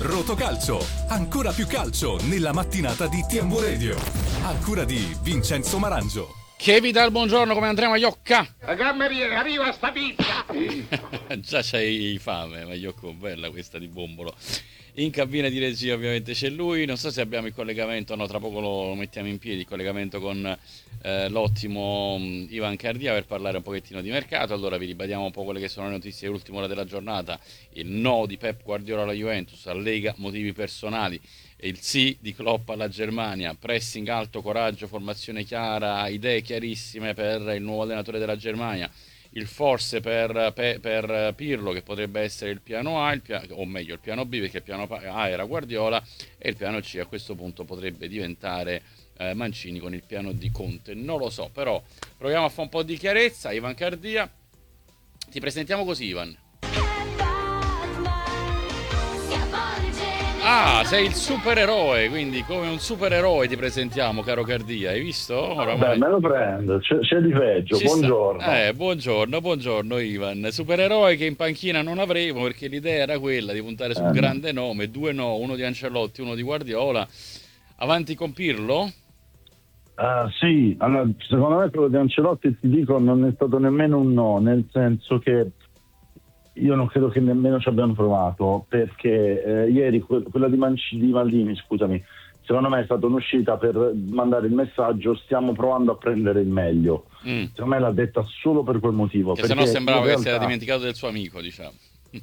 Rotocalcio, ancora più calcio nella mattinata di TMW Radio. A cura di Vincenzo Marangio. Che vi dà il buongiorno, come andremo a Iocca? Cameriere, arriva sta pizza! Già c'hai fame, ma Iocco, bella questa di Bombolo. In cabina di regia ovviamente c'è lui, non so se abbiamo il collegamento, no, tra poco lo mettiamo in piedi, il collegamento con l'ottimo Ivan Cardia per parlare un pochettino di mercato. Allora vi ribadiamo un po' quelle che sono le notizie dell'ultima ora della giornata: il no di Pep Guardiola alla Juventus allega motivi personali, il sì di Klopp alla Germania, pressing alto, coraggio, formazione chiara, idee chiarissime per il nuovo allenatore della Germania, il forse per Pirlo che potrebbe essere il piano A, o meglio il piano B, perché il piano A era Guardiola e il piano C a questo punto potrebbe diventare Mancini con il piano di Conte. Non lo so, però proviamo a fare un po' di chiarezza. Ivan Cardia, ti presentiamo così, Ivan. Ah, sei il supereroe, quindi come un supereroe ti presentiamo, caro Cardia, hai visto? Oramai... Beh, me lo prendo, c'è di peggio, buongiorno. Buongiorno Ivan, supereroe che in panchina non avremo perché l'idea era quella di puntare sul grande nome, 2 no, uno di Ancelotti, uno di Guardiola, avanti con Pirlo? Sì, allora, secondo me quello di Ancelotti, ti dico, non è stato nemmeno un no, nel senso che io non credo che nemmeno ci abbiano provato, perché ieri quella di Maldini, scusami, secondo me è stata un'uscita per mandare il messaggio: stiamo provando a prendere il meglio. Secondo me l'ha detta solo per quel motivo, che se no sembrava che si era dimenticato del suo amico, diciamo.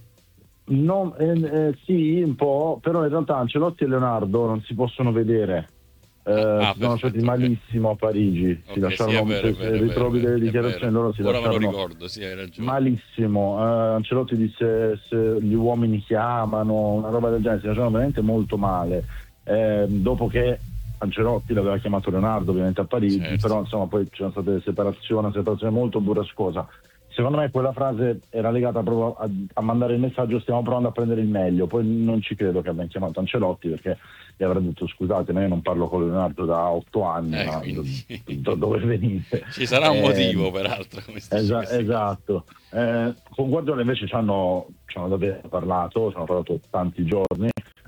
Sì, un po', però in realtà Ancelotti e Leonardo non si possono vedere. Si sono lasciati malissimo a Parigi, si lasciarono, ritrovi delle dichiarazioni, loro si lasciarono, me lo ricordo, sì, hai ragione, malissimo. Ancelotti disse: se gli uomini chiamano, una roba del genere, si lasciarono veramente molto male, dopo che Ancelotti l'aveva chiamato Leonardo ovviamente a Parigi, certo. Però insomma poi c'erano state una separazione molto burrascosa. Secondo me quella frase era legata proprio a mandare il messaggio: stiamo provando a prendere il meglio. Poi non ci credo che abbiamo chiamato Ancelotti, perché gli avrà detto: scusate, ma io non parlo con Leonardo da 8 anni, ma dove venite? Ci sarà un motivo, peraltro. Esatto. Con Guardiola invece ci hanno davvero parlato, ci hanno parlato tanti giorni.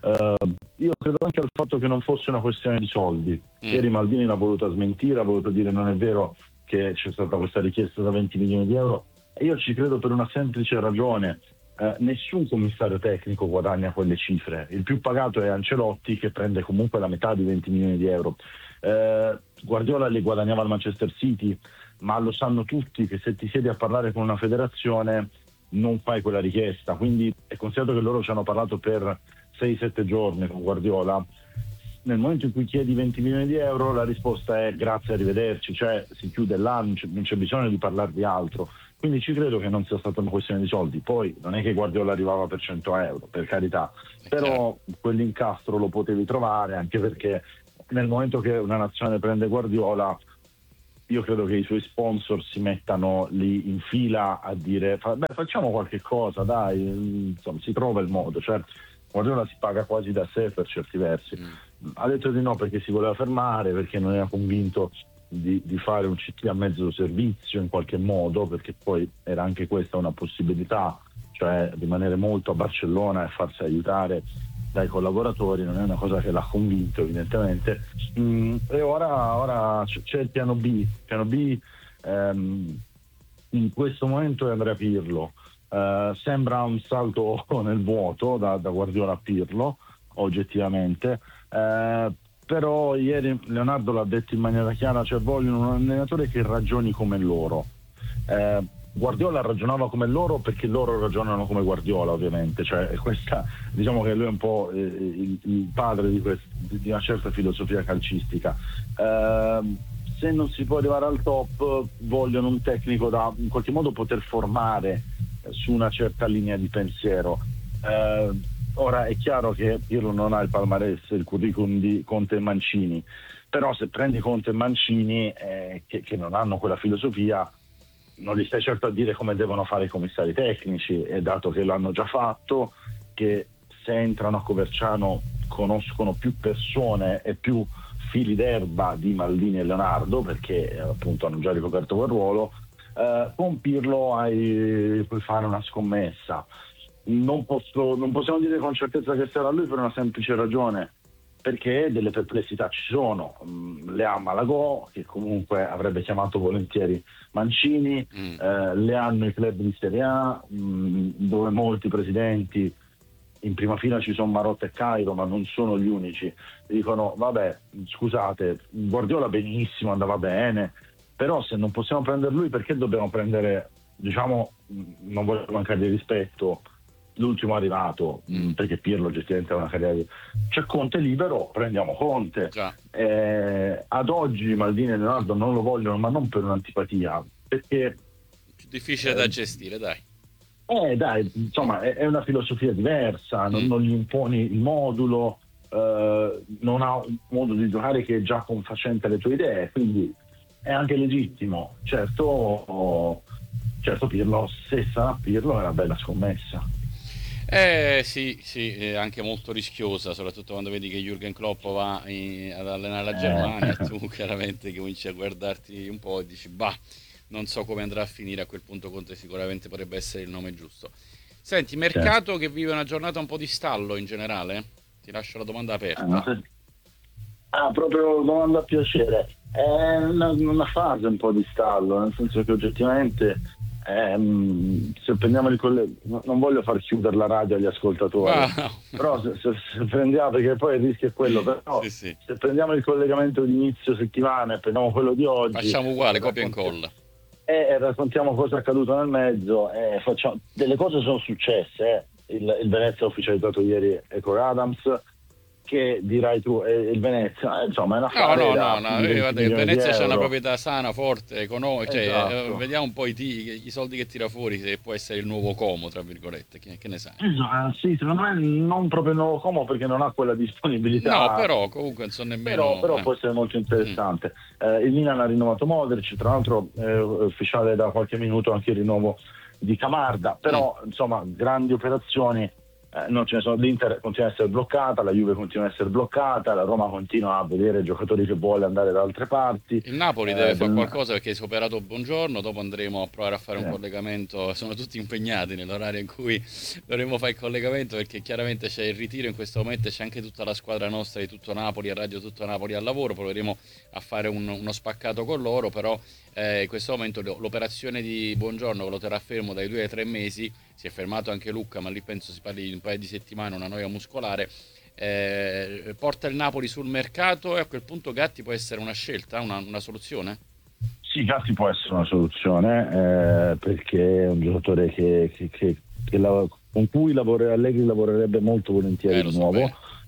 Io credo anche al fatto che non fosse una questione di soldi. Ieri Maldini l'ha voluta smentire, ha voluto dire: non è vero che c'è stata questa richiesta da 20 milioni di euro. E io ci credo per una semplice ragione: nessun commissario tecnico guadagna quelle cifre. Il più pagato è Ancelotti, che prende comunque la metà di 20 milioni di euro. Guardiola li guadagnava al Manchester City, ma lo sanno tutti che se ti siedi a parlare con una federazione non fai quella richiesta. Quindi è considerato che loro ci hanno parlato per 6-7 giorni con Guardiola. Nel momento in cui chiedi 20 milioni di euro la risposta è grazie, arrivederci, cioè si chiude l'anno, non c'è bisogno di parlare di altro. Quindi ci credo che non sia stata una questione di soldi. Poi non è che Guardiola arrivava per 100 euro, per carità, però quell'incastro lo potevi trovare, anche perché nel momento che una nazionale prende Guardiola, io credo che i suoi sponsor si mettano lì in fila a dire: facciamo qualche cosa, dai, insomma, si trova il modo. Cioè Guardiola si paga quasi da sé per certi versi. Ha detto di no perché si voleva fermare, perché non era convinto di fare un CT a mezzo servizio in qualche modo, perché poi era anche questa una possibilità, cioè rimanere molto a Barcellona e farsi aiutare dai collaboratori. Non è una cosa che l'ha convinto evidentemente. E ora c'è il piano B. In questo momento è Andrea Pirlo. Sembra un salto nel vuoto da Guardiola a Pirlo, oggettivamente, però ieri Leonardo l'ha detto in maniera chiara: cioè vogliono un allenatore che ragioni come loro. Guardiola ragionava come loro perché loro ragionano come Guardiola, ovviamente, cioè questa, diciamo che lui è un po' il padre di una certa filosofia calcistica. Se non si può arrivare al top, vogliono un tecnico da in qualche modo poter formare su una certa linea di pensiero. Ora è chiaro che Pirlo non ha il palmarès, il curriculum di Conte e Mancini, però se prendi Conte e Mancini che non hanno quella filosofia, non li stai certo a dire come devono fare i commissari tecnici, e dato che l'hanno già fatto, che se entrano a Coverciano conoscono più persone e più fili d'erba di Maldini e Leonardo, perché appunto hanno già ricoperto quel ruolo. Con Pirlo puoi fare una scommessa. non possiamo dire con certezza che sarà lui per una semplice ragione, perché delle perplessità ci sono. Le ha Malagò, che comunque avrebbe chiamato volentieri Mancini, le hanno i club di Serie A, dove molti presidenti, in prima fila ci sono Marotta e Cairo, ma non sono gli unici, dicono vabbè, scusate, Guardiola benissimo, andava bene, però se non possiamo prendere lui, perché dobbiamo prendere, diciamo, non voglio mancare di rispetto, l'ultimo arrivato, perché Pirlo oggettivamente ha una carriera c'è Conte libero, prendiamo Conte. Ad oggi Maldini e Leonardo non lo vogliono, ma non per un'antipatia, perché più difficile da gestire, dai, insomma è una filosofia diversa, non gli imponi il modulo, non ha un modo di giocare che è già confacente alle tue idee, quindi è anche legittimo. Certo Pirlo, se sarà Pirlo, è una bella scommessa. Sì, è anche molto rischiosa, soprattutto quando vedi che Jürgen Klopp va ad allenare la Germania e tu chiaramente cominci a guardarti un po' e dici bah, non so come andrà a finire. A quel punto Conte sicuramente potrebbe essere il nome giusto. Senti, mercato che vive una giornata un po' di stallo in generale? Ti lascio la domanda aperta. Proprio domanda a piacere. È una fase un po' di stallo, nel senso che oggettivamente se prendiamo non voglio far chiudere la radio agli ascoltatori, però se prendiamo, perché poi il rischio è quello, però se prendiamo il collegamento di inizio settimana e prendiamo quello di oggi, facciamo uguale, copia e incolla, e raccontiamo cosa è accaduto nel mezzo, delle cose sono successe. Il Venezia ha ufficializzato ieri Ecco Adams, che dirai tu, il Venezia, insomma è una fase il Venezia c'è una proprietà sana, forte, economica, Esatto. Vediamo un po' i soldi che tira fuori, se può essere il nuovo Como, tra virgolette, che ne sai? Sì, secondo me non proprio il nuovo Como, perché non ha quella disponibilità, no, però comunque non so nemmeno, però può essere molto interessante. Il Milan ha rinnovato Modric, tra l'altro è ufficiale da qualche minuto anche il rinnovo di Camarda, però insomma grandi operazioni non ce ne sono. L'Inter continua a essere bloccata, la Juve continua a essere bloccata, la Roma continua a vedere giocatori che vuole andare da altre parti. Il Napoli deve fare qualcosa, perché si è operato Buongiorno, dopo andremo a provare a fare un collegamento, sono tutti impegnati nell'orario in cui dovremo fare il collegamento, perché chiaramente c'è il ritiro in questo momento e c'è anche tutta la squadra nostra di Tutto Napoli a Radio Tutto Napoli al lavoro, proveremo a fare uno spaccato con loro, però in questo momento l'operazione di Buongiorno, che lo terrà fermo dai 2 ai 3 mesi, si è fermato anche Lucca, ma lì penso si parli di un paio di settimane, una noia muscolare, porta il Napoli sul mercato, e a quel punto Gatti può essere una scelta, una soluzione? Sì, Gatti può essere una soluzione, perché è un giocatore con cui Allegri lavorerebbe molto volentieri di nuovo,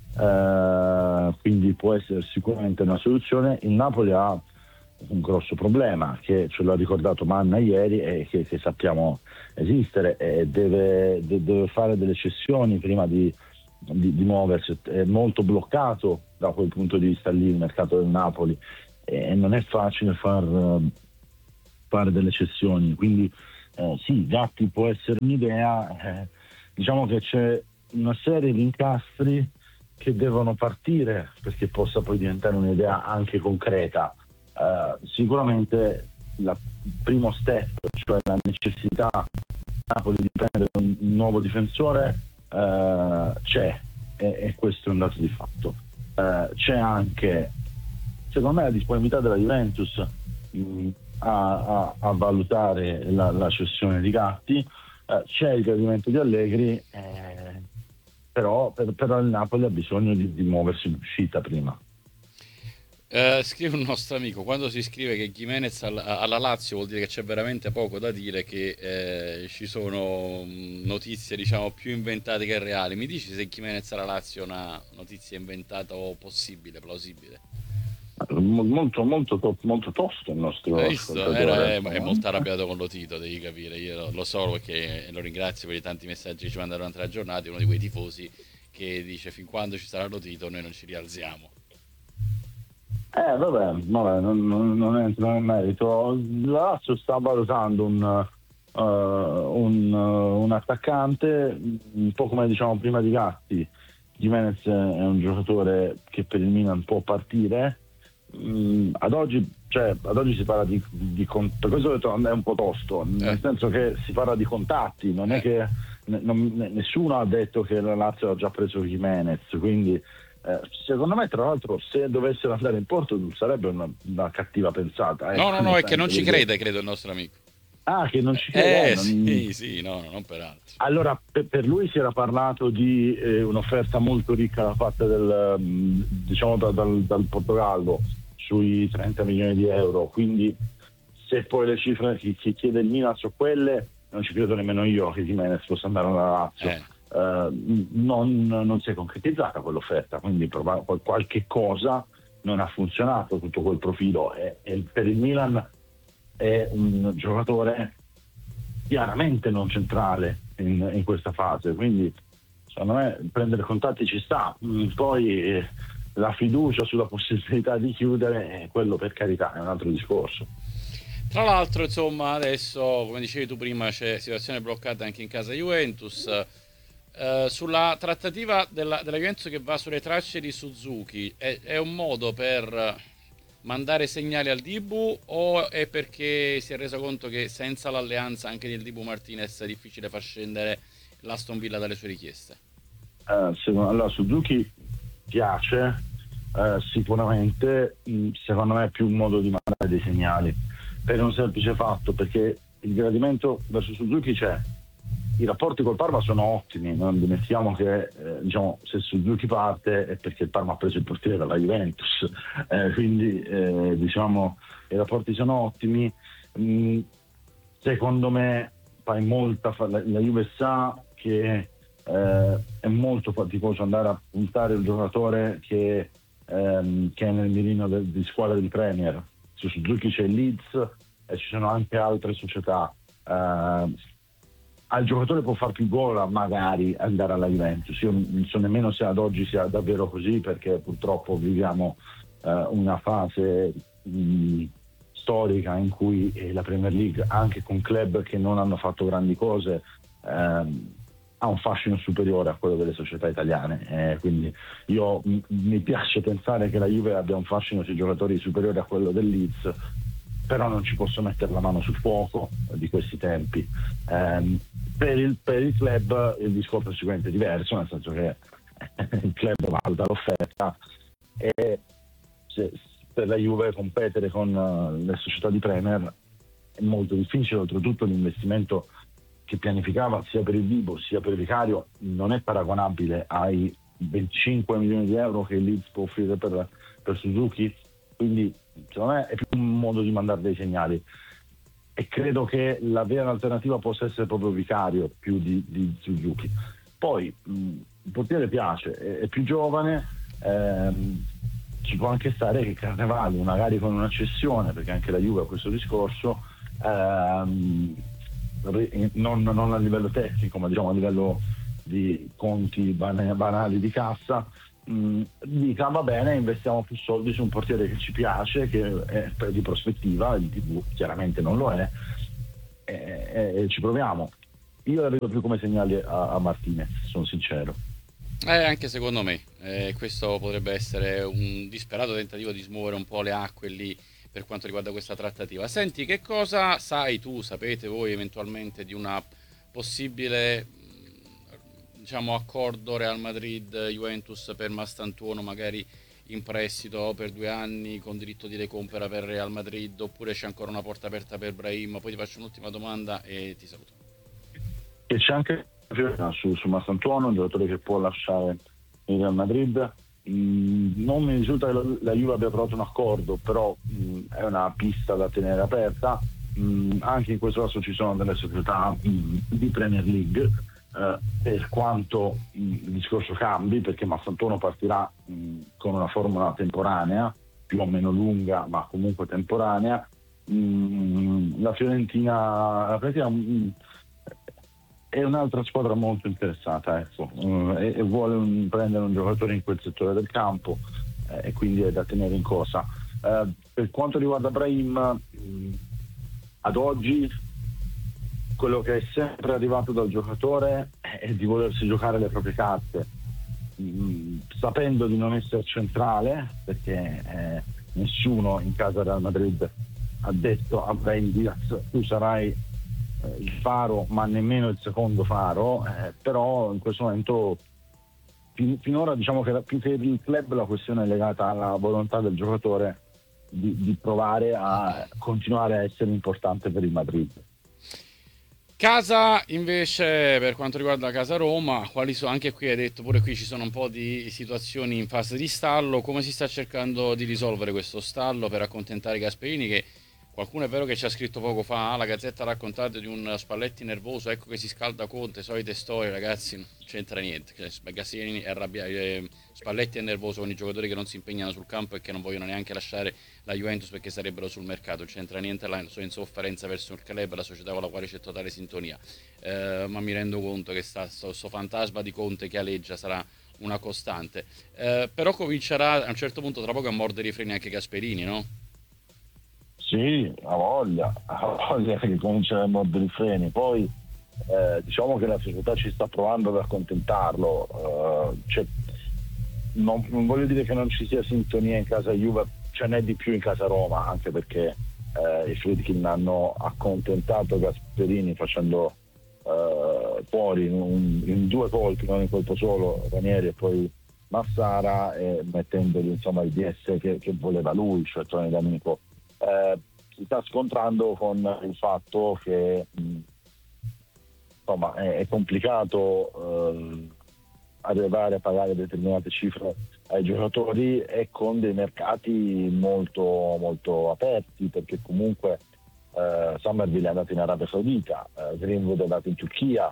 quindi può essere sicuramente una soluzione. Il Napoli ha un grosso problema, che ce l'ha ricordato Manna ieri e che sappiamo esistere, e deve fare delle cessioni prima di muoversi. È molto bloccato da quel punto di vista lì il mercato del Napoli, e non è facile fare delle cessioni, quindi sì, Gatti può essere un'idea. Diciamo che c'è una serie di incastri che devono partire perché possa poi diventare un'idea anche concreta. Sicuramente il primo step, cioè la necessità Napoli di prendere un nuovo difensore, c'è, e questo è un dato di fatto. C'è anche, secondo me, la disponibilità della Juventus a valutare la cessione di Gatti, c'è il gradimento di Allegri, però il Napoli ha bisogno di muoversi in uscita prima. Scrive un nostro amico: quando si scrive che Gimenez alla Lazio vuol dire che c'è veramente poco da dire, che ci sono notizie diciamo più inventate che reali. Mi dici se Gimenez alla Lazio è una notizia inventata o possibile, plausibile? Molto tosto il nostro ascoltatore. È molto arrabbiato con Lotito, devi capire. Io lo so, perché lo ringrazio per i tanti messaggi che ci manda durante la giornata. È uno di quei tifosi che dice: fin quando ci sarà Lotito noi non ci rialziamo. Vabbè, non entro nel merito. La Lazio sta valutando un attaccante, un po' come diciamo prima di Gatti. Gimenez è un giocatore che per il Milan può partire. Ad oggi si parla per questo ho detto è un po' tosto, nel senso che si parla di contatti, non è che nessuno ha detto che la Lazio ha già preso Jimenez, quindi secondo me, tra l'altro, se dovessero andare in porto sarebbe una cattiva pensata. No, è che non ci crede, credo, il nostro amico. Ah, che non ci crede? Sì, no, non peraltro. Allora, per lui si era parlato di un'offerta molto ricca da parte dal Portogallo sui 30 milioni di euro, quindi se poi le cifre che chiede il Milan sono quelle, non ci credo nemmeno io che Jimenez possa andare alla Lazio. Non si è concretizzata quell'offerta, quindi qualche cosa non ha funzionato, tutto quel profilo, e per il Milan è un giocatore chiaramente non centrale in questa fase, quindi secondo me prendere contatti ci sta. Poi la fiducia sulla possibilità di chiudere, quello per carità è un altro discorso. Tra l'altro, insomma, adesso, come dicevi tu prima, c'è situazione bloccata anche in casa Juventus. Sulla trattativa della Juventus che va sulle tracce di Suzuki, è un modo per mandare segnali al Dibu, o è perché si è reso conto che senza l'alleanza anche del Dibu Martinez è difficile far scendere l'Aston Villa dalle sue richieste? Allora, Suzuki piace, sicuramente. Secondo me è più un modo di mandare dei segnali, per un semplice fatto, perché il gradimento verso Suzuki c'è. I rapporti col Parma sono ottimi, non dimentichiamo che se Suzuki parte è perché il Parma ha preso il portiere dalla Juventus, quindi i rapporti sono ottimi. Secondo me la Juve sa che è molto faticoso andare a puntare il giocatore che è nel mirino di squadra di Premier. Su Suzuki c'è il Leeds e ci sono anche altre società. Al giocatore può far più gol magari andare alla Juventus. Io non so nemmeno se ad oggi sia davvero così, perché purtroppo viviamo una fase storica in cui la Premier League, anche con club che non hanno fatto grandi cose, ha un fascino superiore a quello delle società italiane, quindi mi piace pensare che la Juve abbia un fascino sui giocatori superiore a quello del Leeds, però non ci posso mettere la mano sul fuoco di questi tempi. Per il club il discorso è sicuramente diverso, nel senso che il club valuta l'offerta, e per la Juve competere con le società di Premier è molto difficile. Oltretutto l'investimento che pianificava sia per il Dibu sia per il Vicario non è paragonabile ai 25 milioni di euro che il Leeds può offrire per Suzuki, quindi secondo me è più un modo di mandare dei segnali, e credo che la vera alternativa possa essere proprio Vicario più di Suzuki. Poi il portiere piace, è più giovane, ci può anche stare che Carnevali, magari con una cessione, perché anche la Juve ha questo discorso, non a livello tecnico, ma diciamo a livello di conti banali di cassa, dica va bene, investiamo più soldi su un portiere che ci piace, che è di prospettiva. Il TV chiaramente non lo è, e ci proviamo. Io la vedo più come segnali a Martinez, sono sincero. Anche secondo me questo potrebbe essere un disperato tentativo di smuovere un po' le acque lì per quanto riguarda questa trattativa. Senti, che cosa sapete voi eventualmente di una possibile accordo Real Madrid-Juventus per Mastantuono, magari in prestito per 2 anni con diritto di recompra per Real Madrid, oppure c'è ancora una porta aperta per Brahim? Poi ti faccio un'ultima domanda e ti saluto. E c'è anche su Mastantuono, un giocatore che può lasciare il Real Madrid. Non mi risulta che la Juve abbia trovato un accordo, però è una pista da tenere aperta. Anche in questo caso ci sono delle società di Premier League, per quanto il discorso cambi, perché Mastantuono partirà con una formula temporanea, più o meno lunga, ma comunque temporanea. La Fiorentina è un'altra squadra molto interessata, ecco, e vuole prendere un giocatore in quel settore del campo, e quindi è da tenere in cosa. Per quanto riguarda Brahim, ad oggi quello che è sempre arrivato dal giocatore è di volersi giocare le proprie carte, sapendo di non essere centrale, perché nessuno in casa Real Madrid ha detto a Brahim Diaz tu sarai il faro, ma nemmeno il secondo faro, però in questo momento finora diciamo che più che il club la questione è legata alla volontà del giocatore di provare a continuare a essere importante per il Madrid. Casa invece, per quanto riguarda Casa Roma, quali sono, anche qui hai detto, pure qui ci sono un po' di situazioni in fase di stallo, come si sta cercando di risolvere questo stallo per accontentare Gasperini, che qualcuno è vero che ci ha scritto poco fa, la Gazzetta ha raccontato di un Spalletti nervoso, ecco che si scalda Conte, solite storie, ragazzi, non c'entra niente. Gasperini è arrabbiato, Spalletti è nervoso con i giocatori che non si impegnano sul campo e che non vogliono neanche lasciare la Juventus perché sarebbero sul mercato, non c'entra niente la sua insofferenza verso il club, la società con la quale c'è totale sintonia, ma mi rendo conto che sto fantasma di Conte che aleggia sarà una costante, però comincerà a un certo punto tra poco a mordere i freni anche Gasperini, no? Sì, ha voglia che comincia a mordere i freni. Poi diciamo che la società ci sta provando ad accontentarlo, non voglio dire che non ci sia sintonia in casa Juve, ce n'è di più in casa Roma, anche perché i Friedkin hanno accontentato Gasperini facendo fuori in due colpi, non in colpo solo, Ranieri e poi Massara, e mettendogli insomma il DS che voleva lui, cioè Tony D'Amico. Si sta scontrando con il fatto che insomma è complicato arrivare a pagare determinate cifre ai giocatori, e con dei mercati molto molto aperti, perché comunque Summerville è andato in Arabia Saudita, Greenwood è andato in Turchia,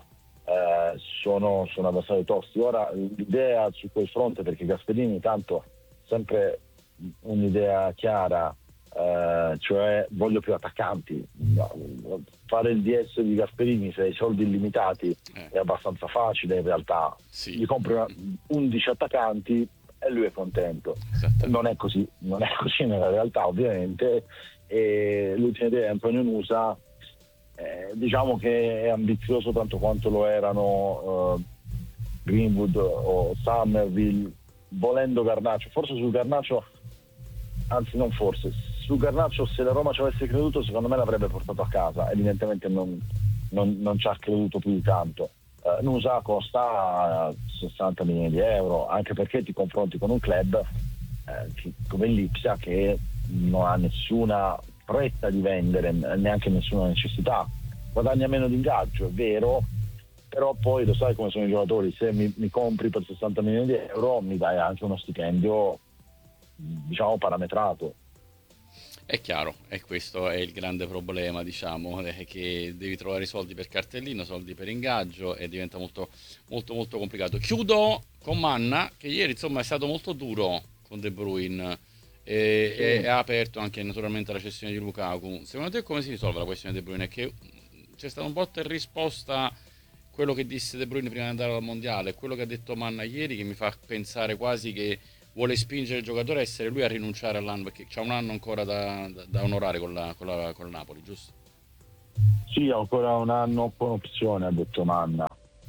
sono avversari tosti. Ora l'idea su quel fronte, perché Gasperini tanto sempre un'idea chiara, cioè voglio più attaccanti. Fare il DS di Gasperini se hai soldi illimitati è abbastanza facile in realtà. Sì. Gli compri 11 attaccanti e lui è contento. Non è così nella realtà, ovviamente. E l'ultima idea è Antonio Nusa, diciamo che è ambizioso tanto quanto lo erano Greenwood o Summerville, volendo Garnacho. Forse su Garnacho, anzi non forse, su Garnacho se la Roma ci avesse creduto secondo me l'avrebbe portato a casa. Evidentemente non ci ha creduto più di tanto. Nusa costa 60 milioni di euro, anche perché ti confronti con un club come l'Ipsia che non ha nessuna fretta di vendere, neanche nessuna necessità, guadagna meno di ingaggio, è vero, però poi lo sai come sono i giocatori, se mi compri per 60 milioni di euro mi dai anche uno stipendio diciamo parametrato. È chiaro, e questo è il grande problema, diciamo, che devi trovare i soldi per cartellino, soldi per ingaggio, e diventa molto molto molto complicato. Chiudo con Manna, che ieri insomma è stato molto duro con De Bruyne e ha aperto anche naturalmente la cessione di Lukaku. Secondo te come si risolve la questione De Bruyne? Che c'è stato un botta e risposta, quello che disse De Bruyne prima di andare al mondiale, quello che ha detto Manna ieri, che mi fa pensare quasi che vuole spingere il giocatore a essere lui a rinunciare all'anno, perché c'ha un anno ancora da onorare con il Napoli, giusto? Sì, ancora un anno con opzione, ha detto Manna.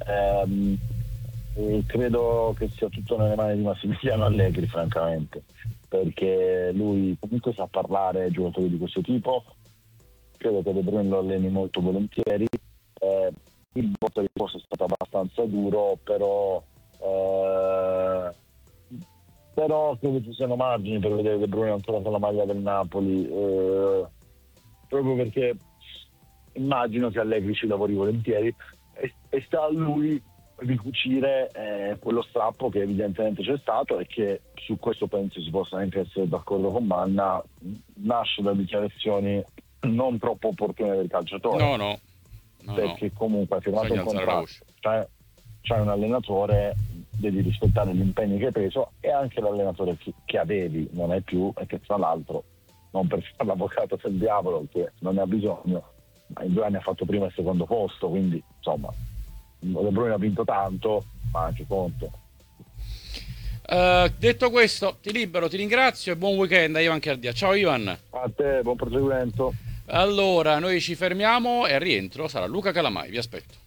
E credo che sia tutto nelle mani di Massimiliano Allegri, francamente, perché lui comunque sa parlare ai giocatori di questo tipo. Credo che De Bruyne lo alleni molto volentieri. Il voto di risposta è stato abbastanza duro, però credo ci siano margini per vedere De Bruyne ancora con la maglia del Napoli, proprio perché immagino che Allegri ci lavori volentieri e sta a lui ricucire quello strappo che evidentemente c'è stato, e che su questo penso si possa anche essere d'accordo con Manna, nasce da dichiarazioni non troppo opportune del calciatore. No, perché comunque ha firmato un Bisogna alzare contratto, c'è un allenatore, devi rispettare gli impegni che hai preso, e anche l'allenatore che avevi non è più, e che tra l'altro, non per fare l'avvocato del diavolo, che non ne ha bisogno, ma in 2 anni ha fatto primo e secondo posto, quindi insomma De Bruyne ha vinto tanto, ma anche conto. Detto questo, ti libero, ti ringrazio e buon weekend a Ivan Cardia. Ciao Ivan. A te, buon proseguimento. Allora, noi ci fermiamo e al rientro sarà Luca Calamai, vi aspetto.